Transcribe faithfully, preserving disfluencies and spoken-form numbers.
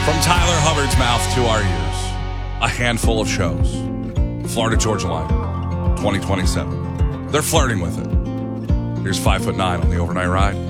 From Tyler Hubbard's mouth to our ears, a handful of shows. Florida Georgia Line, twenty twenty-seven. They're flirting with it. Here's five foot nine on the overnight ride.